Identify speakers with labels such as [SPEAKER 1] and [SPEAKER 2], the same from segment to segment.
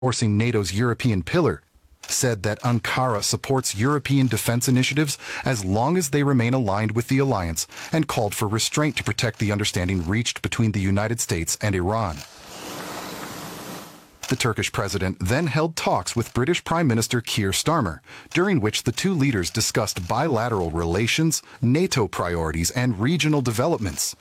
[SPEAKER 1] reinforcing NATO's European pillar, said that Ankara supports European defense initiatives as long as they remain aligned with the alliance and called for restraint to protect the understanding reached between the United States and Iran. The Turkish president then held talks with British Prime Minister Keir Starmer, during which the two leaders discussed bilateral relations, NATO priorities, and regional developments.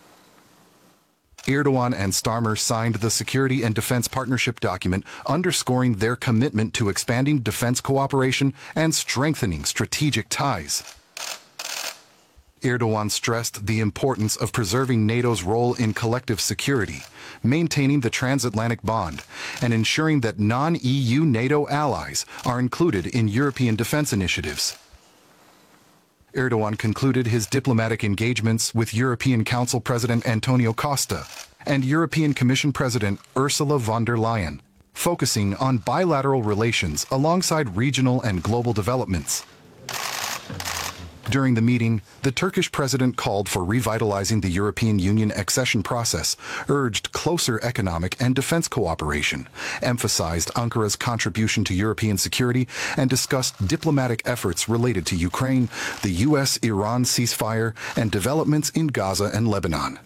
[SPEAKER 1] Erdogan and Starmer signed the Security and Defense Partnership document, underscoring their commitment to expanding defense cooperation and strengthening strategic ties. Erdogan stressed the importance of preserving NATO's role in collective security, maintaining the transatlantic bond, and ensuring that non-EU NATO allies are included in European defense initiatives. Erdogan concluded his diplomatic engagements with European Council President Antonio Costa and European Commission President Ursula von der Leyen, focusing on bilateral relations alongside regional and global developments. During the meeting, the Turkish president called for revitalizing the European Union accession process, urged closer economic and defense cooperation, emphasized Ankara's contribution to European security, and discussed diplomatic efforts related to Ukraine, the U.S.-Iran ceasefire, and developments in Gaza and Lebanon.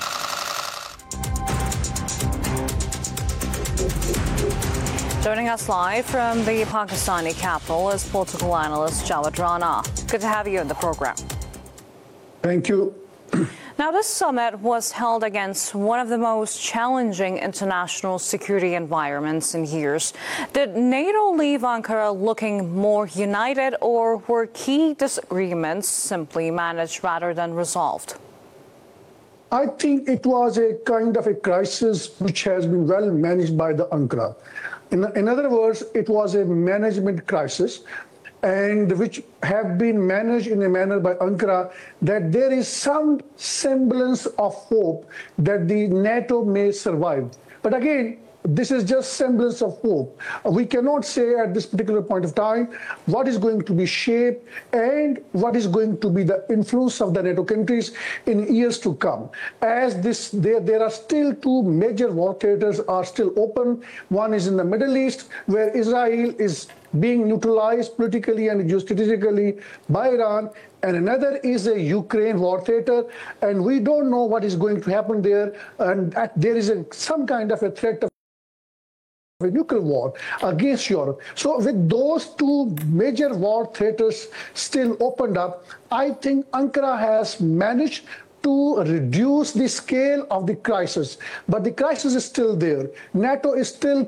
[SPEAKER 2] Joining us live from the Pakistani capital is political analyst Jawed Rana. Good to have you in the program.
[SPEAKER 3] Thank you.
[SPEAKER 2] Now, this summit was held against one of the most challenging international security environments in years. Did NATO leave Ankara looking more united, or were key disagreements simply managed rather than resolved?
[SPEAKER 3] I think it was a kind of a crisis which has been well managed by the Ankara. In other words, it was a management crisis, and which have been managed in a manner by Ankara that there is some semblance of hope that the NATO may survive. But again, this is just semblance of hope. We cannot say at this particular point of time what is going to be shaped and what is going to be the influence of the NATO countries in years to come. As there are still two major war theaters are still open. One is in the Middle East, where Israel is being neutralized politically and geostrategically by Iran, and another is a Ukraine war theater, and we don't know what is going to happen there, and there is some kind of a threat of a nuclear war against Europe. So with those two major war theaters still opened up, I think Ankara has managed to reduce the scale of the crisis. But the crisis is still there. NATO is still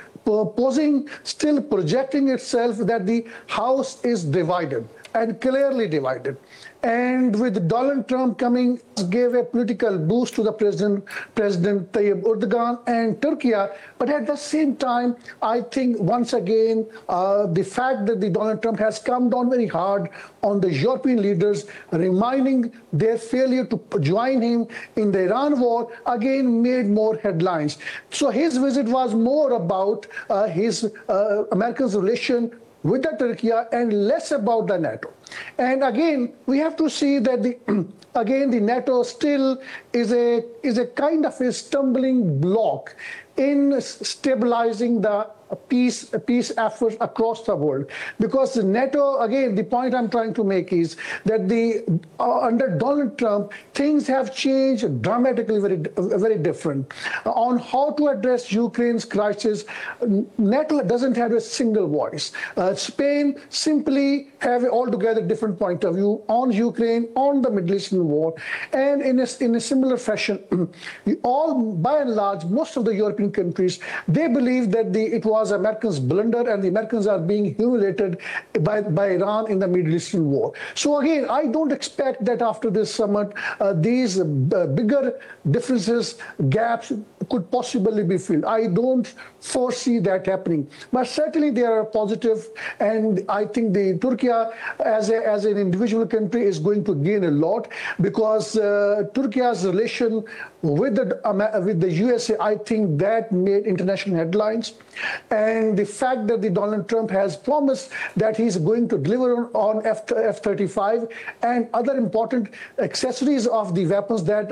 [SPEAKER 3] projecting itself that the house is divided and clearly divided. And with Donald Trump coming, gave a political boost to the President Tayyip Erdogan and Turkey. But at the same time, I think once again, the fact that the Donald Trump has come down very hard on the European leaders, reminding their failure to join him in the Iran war, again made more headlines. So his visit was more about his America's relation with the Turkey and less about the NATO. And again, we have to see that the NATO still is a kind of a stumbling block in stabilizing the peace efforts across the world. Because the NATO, again, the point I'm trying to make is that under Donald Trump, things have changed dramatically, very different. On how to address Ukraine's crisis, NATO doesn't have a single voice. Spain simply have an altogether different point of view on Ukraine, on the Middle Eastern war, and in a similar fashion, by and large, most of the European countries, they believe that it was Americans' blunder and the Americans are being humiliated by Iran in the Middle Eastern war. So again, I don't expect that after this summit, these bigger differences, gaps could possibly be filled. I don't foresee that happening. But certainly they are positive, and I think the Turkey as an individual country is going to gain a lot, because Turkey's relation with the USA, I think that made international headlines. And the fact that the Donald Trump has promised that he's going to deliver on F-35 and other important accessories of the weapons that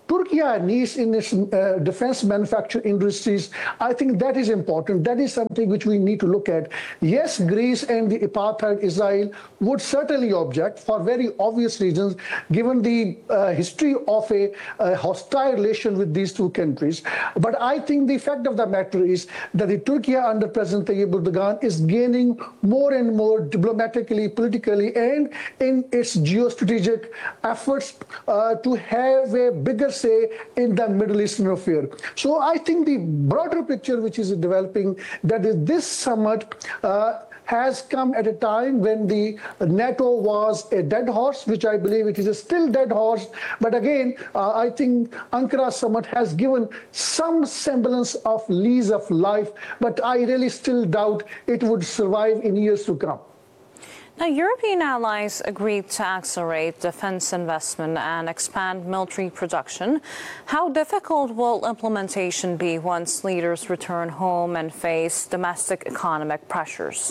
[SPEAKER 3] Turkey needs in its defense manufacturing industries, I think that is important. That is something which we need to look at. Yes, Greece and the apartheid Israel would certainly object for very obvious reasons, given the history of a hostile relation with these two countries. But I think the fact of the matter is that the Turkey under President Tayyip Erdogan is gaining more and more diplomatically, politically, and in its geostrategic efforts to have a bigger say in the Middle Eastern affair. So I think the broader picture which is developing, that is this summit has come at a time when the NATO was a dead horse, which I believe it is a still dead horse. But again, I think Ankara summit has given some semblance of lease of life, but I really still doubt it would survive in years to come.
[SPEAKER 2] Now, European allies agreed to accelerate defense investment and expand military production. How difficult will implementation be once leaders return home and face domestic economic pressures?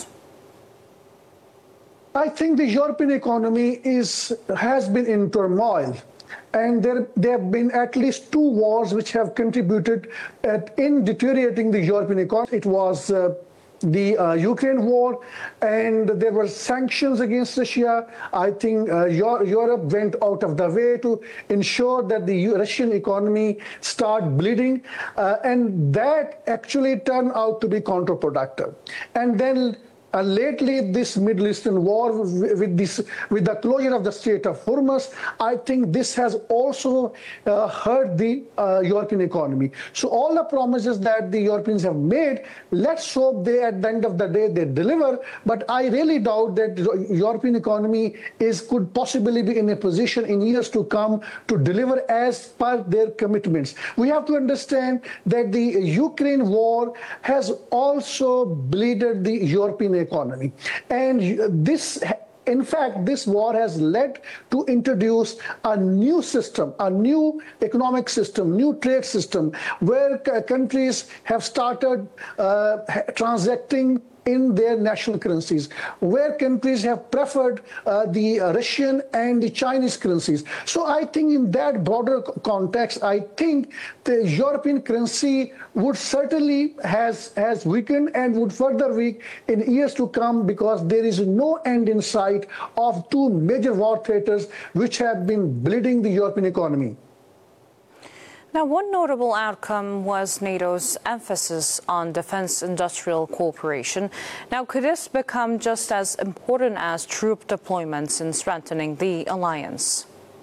[SPEAKER 3] I think the European economy has been in turmoil. And there have been at least two wars which have contributed in deteriorating the European economy. It was the Ukraine war, and there were sanctions against Russia. I think Europe went out of the way to ensure that the Russian economy start bleeding, and that actually turned out to be counterproductive. And then lately, this Middle Eastern war with the closure of the Strait of Hormuz, I think this has also hurt the European economy. So all the promises that the Europeans have made, let's hope they, at the end of the day, they deliver. But I really doubt that the European economy could possibly be in a position in years to come to deliver as per their commitments. We have to understand that the Ukraine war has also bleeded the European economy. And in fact, this war has led to introduce a new system, a new economic system, new trade system, where countries have started transacting in their national currencies, where countries have preferred the Russian and the Chinese currencies. So I think in that broader context, I think the European currency would certainly has weakened and would further weaken in years to come, because there is no end in sight of two major war theaters which have been bleeding the European economy.
[SPEAKER 2] Now, one notable outcome was NATO's emphasis on defense industrial cooperation. Now, could this become just as important as troop deployments in strengthening the alliance?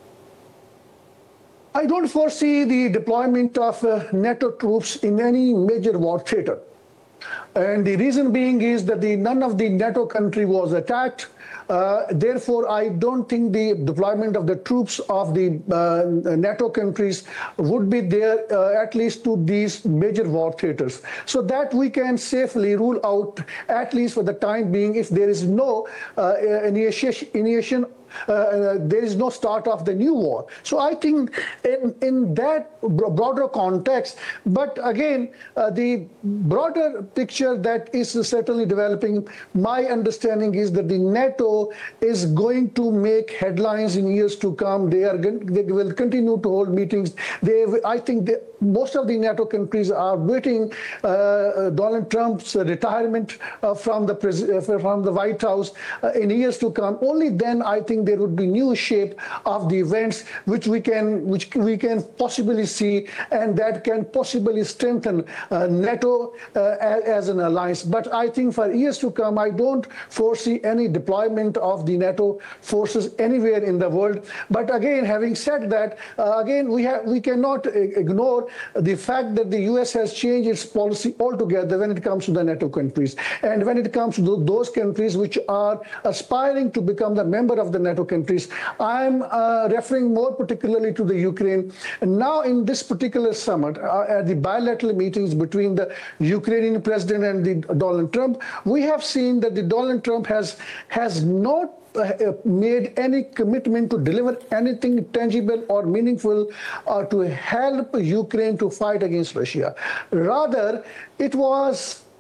[SPEAKER 3] I don't foresee the deployment of NATO troops in any major war theater. And the reason being is that none of the NATO country was attacked. Therefore, I don't think the deployment of the troops of the NATO countries would be there, at least to these major war theaters. So that we can safely rule out, at least for the time being, if there is no initiation. There is no start of the new war. So I think in that broader context, but again, the broader picture that is certainly developing, my understanding is that the NATO is going to make headlines in years to come. They will continue to hold meetings. I think most of the NATO countries are waiting Donald Trump's retirement from the White House in years to come. Only then I think there would be new shape of the events which we can possibly see, and that can possibly strengthen NATO as an alliance. But I think for years to come, I don't foresee any deployment of the NATO forces anywhere in the world. But again, having said that, again we cannot ignore the fact that the US has changed its policy altogether when it comes to the NATO countries, and when it comes to those countries which are aspiring to become the member of the NATO countries. I'm referring more particularly to the Ukraine. And now in this particular summit, at the bilateral meetings between the Ukrainian president and the Donald Trump, we have seen that the Donald Trump has not made any commitment to deliver anything tangible or meaningful to help Ukraine to fight against Russia. Rather, it was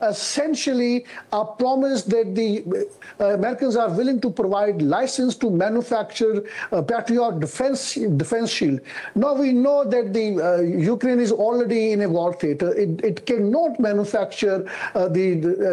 [SPEAKER 3] essentially a promise that the Americans are willing to provide license to manufacture Patriot defense shield. Now we know that the Ukraine is already in a war theater. It cannot manufacture the